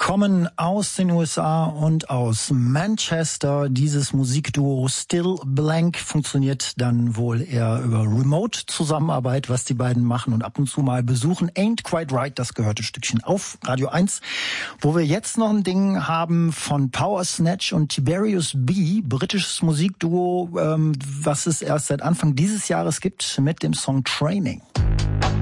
kommen aus den USA und aus Manchester. Dieses Musikduo Still Blank funktioniert dann wohl eher über Remote-Zusammenarbeit, was die beiden machen und ab und zu mal besuchen. Ain't Quite Right, das gehörte Stückchen auf Radio 1, wo wir jetzt noch ein Ding haben von Power Snatch und Tiberius B, britisches Musikduo, was es erst seit Anfang dieses Jahres gibt, mit dem Song Training.